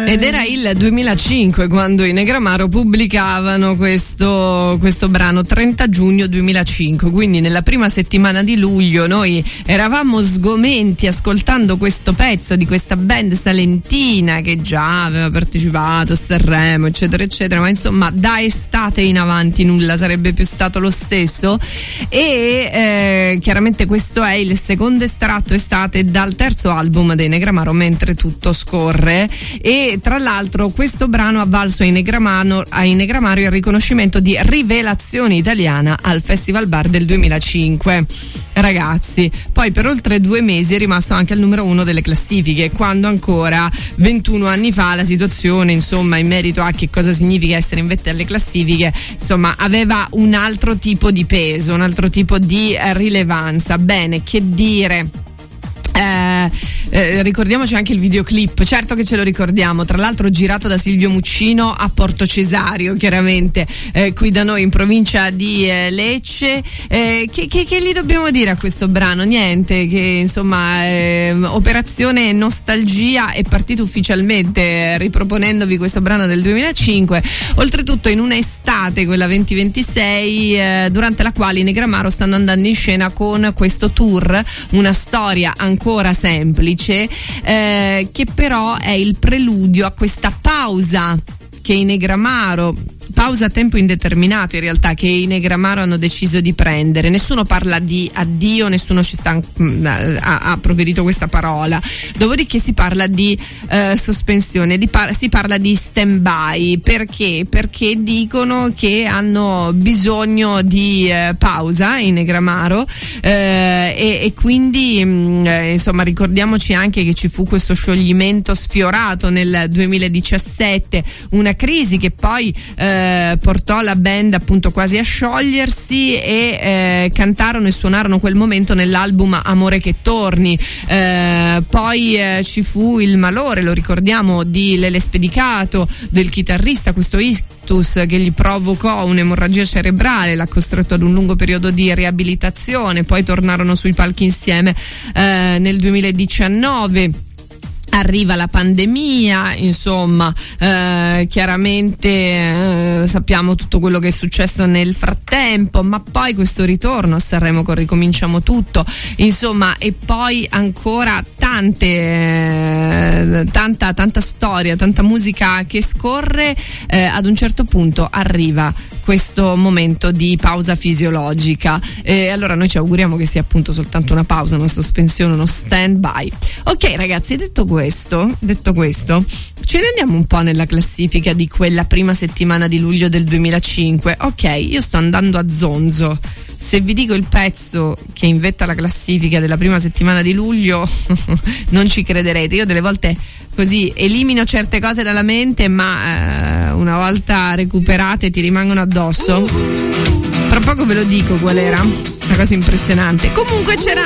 Ed era il 2005 quando i Negramaro pubblicavano questo brano, 30 giugno 2005, quindi nella prima settimana di luglio noi eravamo sgomenti ascoltando questo pezzo di questa band salentina che già aveva partecipato a Sanremo eccetera eccetera, ma insomma da estate in avanti nulla sarebbe più stato lo stesso. E chiaramente questo è il secondo estratto estate dal terzo album dei Negramaro, Mentre tutto scorre, e tra l'altro questo brano ha valso ai Negramaro il riconoscimento di rivelazione italiana al Festival Bar del 2005. Ragazzi, poi per oltre 2 mesi è rimasto anche al numero 1 delle classifiche, quando ancora 21 anni fa la situazione, insomma, in merito a che cosa significa essere in vetta alle classifiche, insomma, aveva un altro tipo di peso, un altro tipo di rilevanza. Bene, che dire. Ricordiamoci anche il videoclip, certo che ce lo ricordiamo, tra l'altro girato da Silvio Muccino a Porto Cesario, chiaramente qui da noi in provincia di Lecce. Che gli dobbiamo dire a questo brano? Niente, che insomma Operazione Nostalgia è partito ufficialmente riproponendovi questo brano del 2005, oltretutto in un'estate, quella 2026, durante la quale i Negramaro stanno andando in scena con questo tour, una storia ancora semplice, che però è il preludio a questa pausa che i Negramaro, pausa a tempo indeterminato in realtà, che i Negramaro hanno deciso di prendere. Nessuno parla di addio, nessuno ci sta ha proferito questa parola. Dopodiché si parla di sospensione, si parla di stand by. Perché? Perché dicono che hanno bisogno di pausa i Negramaro, e quindi insomma ricordiamoci anche che ci fu questo scioglimento sfiorato nel 2017, una crisi che poi portò la band appunto quasi a sciogliersi, e cantarono e suonarono quel momento nell'album Amore che torni. Poi ci fu il malore, lo ricordiamo, di Lele Spedicato, del chitarrista, questo ictus che gli provocò un'emorragia cerebrale, l'ha costretto ad un lungo periodo di riabilitazione. Poi tornarono sui palchi insieme nel 2019. Arriva la pandemia, insomma, chiaramente sappiamo tutto quello che è successo nel frattempo, ma poi questo ritorno a Sanremo con Ricominciamo Tutto, insomma, e poi ancora tanta storia, tanta musica che scorre. Ad un certo punto arriva questo momento di pausa fisiologica, e allora noi ci auguriamo che sia appunto soltanto una pausa, una sospensione, uno stand by. Ok ragazzi, detto questo, ce ne andiamo un po' nella classifica di quella prima settimana di luglio del 2005. Ok, io sto andando a zonzo. Se vi dico il pezzo che invetta la classifica della prima settimana di luglio non ci crederete. Io delle volte così elimino certe cose dalla mente, ma una volta recuperate ti rimangono addosso. Tra poco ve lo dico qual era, una cosa impressionante. Comunque c'era